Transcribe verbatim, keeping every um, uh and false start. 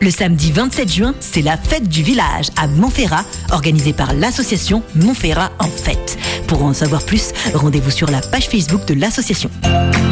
Le samedi vingt-sept juin, c'est la fête du village à Montferrat, organisée par l'association Montferrat en fête. Pour en savoir plus, rendez-vous sur la page Facebook de l'association.